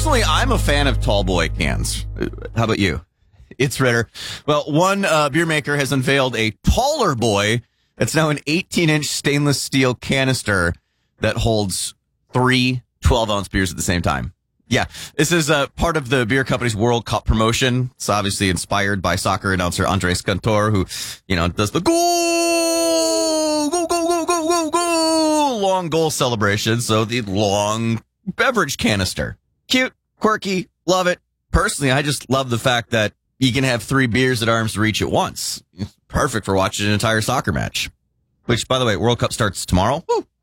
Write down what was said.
Personally, I'm a fan of tall boy cans. How about you? It's Ritter. Well, one beer maker has unveiled a taller boy. It's now an 18-inch stainless steel canister that holds 3 12-ounce beers at the same time. Yeah, this is part of the beer company's World Cup promotion. It's obviously inspired by soccer announcer Andres Cantor, who, does the goal, long goal celebration. So the long beverage canister. Cute, quirky, love it. Personally, I just love the fact that you can have 3 beers at arm's reach at once. It's perfect for watching an entire soccer match. Which, by the way, World Cup starts tomorrow. Woo.